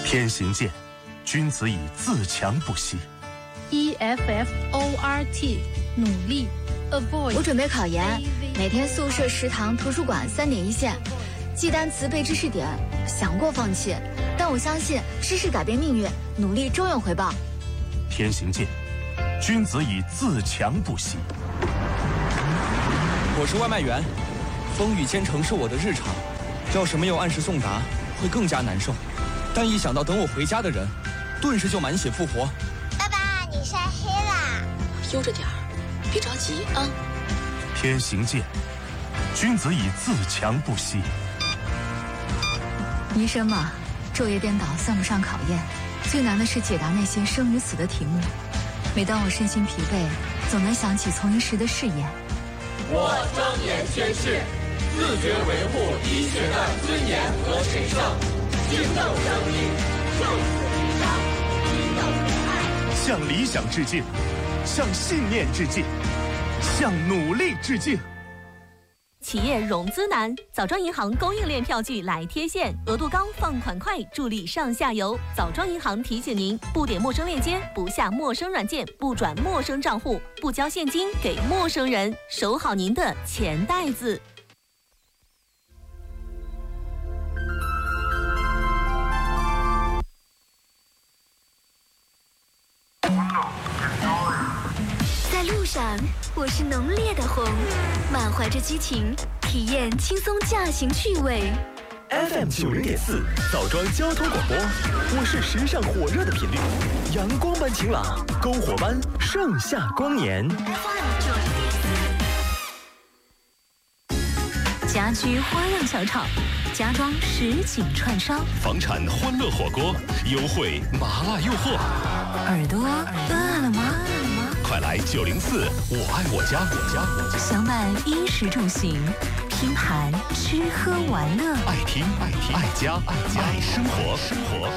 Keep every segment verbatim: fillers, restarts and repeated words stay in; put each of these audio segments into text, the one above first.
天行健，君子以自强不息。 E F F O R T 努力 avoid。 我准备考研，每天宿舍、食堂、图书馆三点一线，记单词、背知识点，想过放弃，但我相信知识改变命运，努力终有回报。 天行健，君子以自强不息。 我是外卖员，风雨兼程是我的日常，要是没有按时送达，会更加难受。但一想到等我回家的人，顿时就满血复活。 爸爸，你晒黑啦！ 悠着点儿，别着急啊。 天行健，君子以自强不息。 医生嘛，昼夜颠倒算不上考验，最难的是解答那些生与死的题目。每当我身心疲惫，总能想起从医时的誓言。 我庄严宣誓，自觉维护医学的尊严和神圣，敬重生命，就此一生，应有仁爱。 向理想致敬，向信念致敬，向努力致敬。 企业融资难，枣庄银行供应链票据来贴现，额度高，放款快，助力上下游。枣庄银行提醒您：不点陌生链接，不下陌生软件，不转陌生账户，不交现金给陌生人，守好您的钱袋子。 在路上，我是浓烈的红，满怀着激情，体验轻松驾行趣味。 F M 九零点四，枣庄交通广播，我是时尚火热的频率，阳光般晴朗，篝火般盛夏光年。 家居花样小炒，家装实景串烧， 房产欢乐火锅，优惠麻辣诱惑。 耳朵饿了吗？ 快来九零四，我爱我家，我家我家。 相伴衣食住行，拼盘吃喝玩乐， 爱听爱听爱家爱家爱生活生活。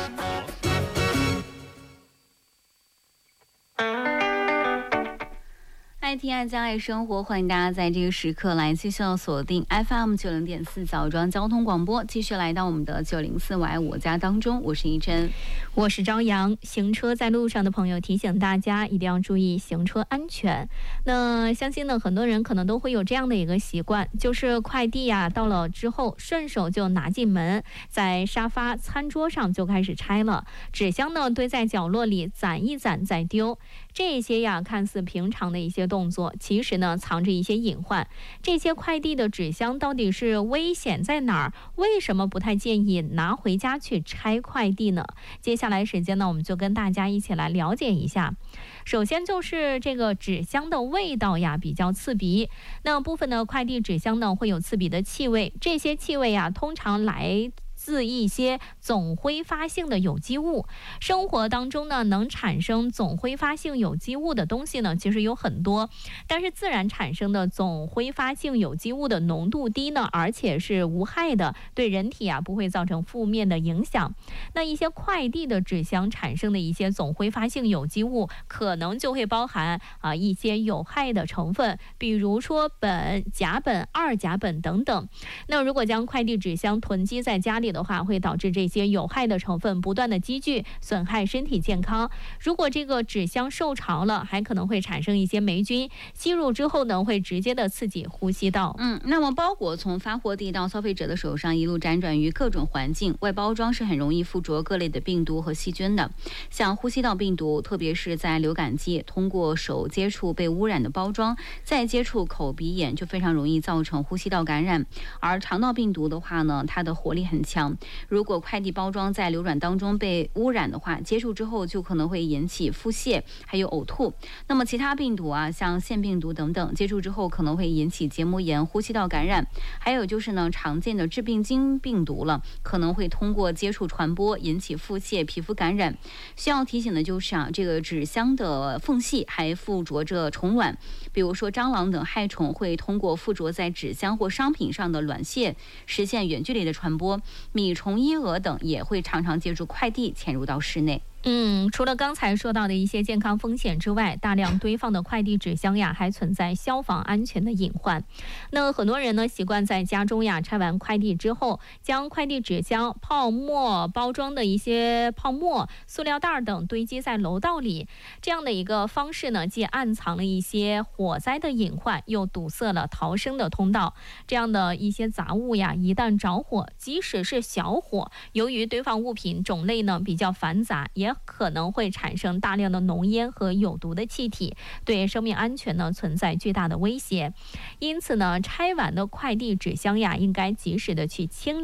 爱听爱家爱生活，欢迎大家在这个时刻来继续锁定 F M 九零点四枣庄交通广播，继续来到我们的九零四我爱我家当中。我是一真， 我是朝阳。行车在路上的朋友提醒大家一定要注意行车安全。那相信呢，很多人可能都会有这样的一个习惯，就是快递呀、啊、到了之后顺手就拿进门，在沙发餐桌上就开始拆了，纸箱呢堆在角落里攒一攒再丢。这些呀看似平常的一些动作，其实呢藏着一些隐患。这些快递的纸箱到底是危险在哪儿？为什么不太建议拿回家去拆快递呢？接下来时间呢，我们就跟大家一起来了解一下。首先就是这个纸箱的味道呀比较刺鼻，那部分的快递纸箱呢会有刺鼻的气味，这些气味呀通常来自一些总挥发性的有机物。生活当中呢，能产生总挥发性有机物的东西呢，其实有很多，但是自然产生的总挥发性有机物的浓度低呢，而且是无害的，对人体啊不会造成负面的影响。那一些快递的纸箱产生的一些总挥发性有机物，可能就会包含啊一些有害的成分，比如说苯、甲苯、二甲苯等等。那如果将快递纸箱囤积在家里的话，会导致这些有害的成分不断的积聚，损害身体健康。如果这个纸箱受潮了，还可能会产生一些霉菌，吸入之后呢，会直接的刺激呼吸道。 嗯，那么包裹从发货地到消费者的手上，一路辗转于各种环境，外包装是很容易附着各类的病毒和细菌的。像呼吸道病毒，特别是在流感季，通过手接触被污染的包装，再接触口鼻眼，就非常容易造成呼吸道感染。而肠道病毒的话呢，它的活力很强。如果快递包装在流转当中被污染的话，接触之后就可能会引起腹泻，还有呕吐。那么其他病毒啊，像腺病毒等等，接触之后可能会引起结膜炎、呼吸道感染。还有就是呢，常见的致病菌病毒了，可能会通过接触传播，引起腹泻、皮肤感染。需要提醒的就是啊，这个纸箱的缝隙还附着着虫卵，比如说蟑螂等害虫会通过附着在纸箱或商品上的卵屑实现远距离的传播。米虫、椰蛾等也会常常借助快递潜入到室内。 嗯，除了刚才说到的一些健康风险之外，大量堆放的快递纸箱呀，还存在消防安全的隐患。那很多人呢，习惯在家中呀拆完快递之后，将快递纸箱、泡沫包装的一些泡沫、塑料袋等堆积在楼道里。这样的一个方式呢，既暗藏了一些火灾的隐患，又堵塞了逃生的通道。这样的一些杂物呀，一旦着火，即使是小火，由于堆放物品种类呢比较繁杂，也可能会产生大量的浓烟和有毒的气体，对生命安全呢存在巨大的威胁。因此呢，拆完的快递纸箱呀，应该及时的去清理。